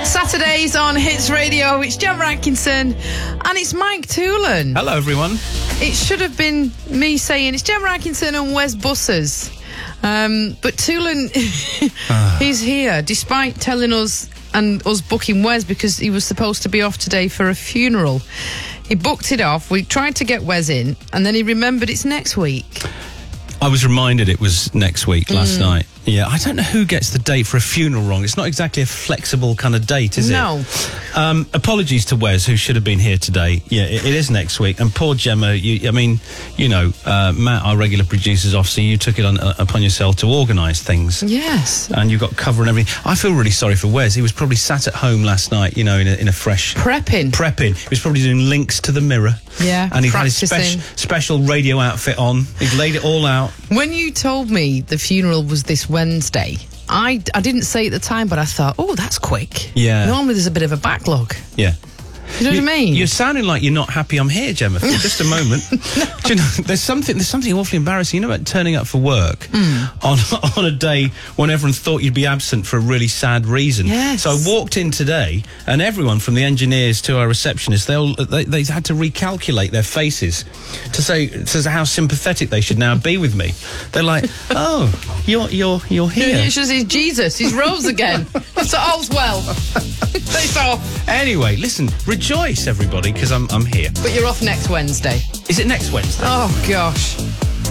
Saturdays on Hits Radio. It's Gemma Atkinson and it's Mike Toolan. Hello, everyone. It should have been me saying it's Gemma Atkinson and Wes Bussers. But Toolan, he's here despite telling us and us booking Wes because he was supposed to be off today for a funeral. He booked it off. We tried to get Wes in and then he remembered it's next week. I was reminded it was next week last night. Yeah, I don't know who gets the date for a funeral wrong. It's not exactly a flexible kind of date, is it? No. Apologies to Wes, who should have been here today. Yeah, it is next week. And poor Gemma, Matt, our regular producer's off, so you took it upon yourself to organise things. Yes. And you got cover and everything. I feel really sorry for Wes. He was probably sat at home last night, in a fresh... Prepping. He was probably doing links to the Mirror. Yeah, and he had practicing. his special radio outfit on. He'd laid it all out. When you told me the funeral was this Wednesday, I didn't say at the time, but I thought, oh, that's quick. Yeah. Normally there's a bit of a backlog. Yeah. You know what I mean? You're sounding like you're not happy I'm here, Gemma, for just a moment. Do you know, there's something awfully embarrassing, about turning up for work on a day when everyone thought you'd be absent for a really sad reason. Yes. So I walked in today, and everyone from the engineers to our receptionists, they had to recalculate their faces to say how sympathetic they should now be with me. They're like, oh, you're here. It's just he's Jesus. He's rose again. So all's well. Face off. Anyway, listen, rejoice, everybody, because I'm here. But you're off next Wednesday. Is it next Wednesday? Oh, gosh.